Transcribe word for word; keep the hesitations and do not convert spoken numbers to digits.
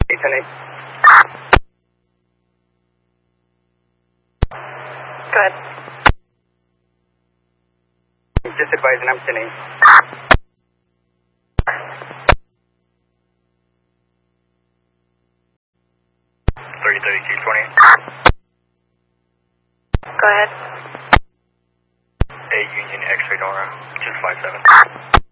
ten eight. Go ahead. Just advising I'm ten eight. thirty thirty-two twenty. Go ahead. eight Union X-ray Nora, just five seven.